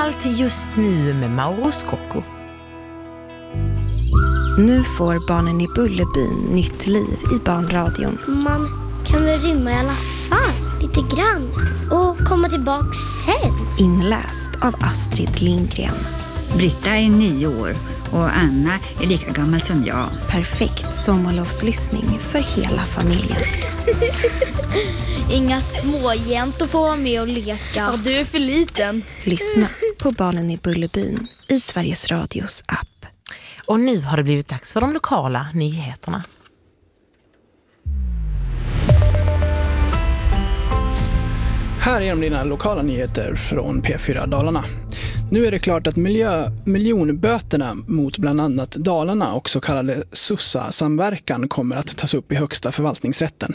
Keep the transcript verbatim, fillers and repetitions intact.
Allt just nu med Mauro Scocco. Nu får barnen i Bullerbyn nytt liv i barnradion. Man kan väl rymma i alla fall, lite grann. Och komma tillbaka sen. Inläst av Astrid Lindgren. Britta är nio år och Anna är lika gammal som jag. Perfekt sommarlovslyssning för hela familjen. Inga småjäntor får vara med och leka. Ja, du är för liten. Lyssna på barnen i Bullerbyn i Sveriges Radios app. Och nu har det blivit dags för de lokala nyheterna. Här är de dina lokala nyheter från P fyra Dalarna. Nu är det klart att miljö, miljonböterna mot bland annat Dalarna och så kallade S U S A-samverkan kommer att tas upp i högsta förvaltningsrätten.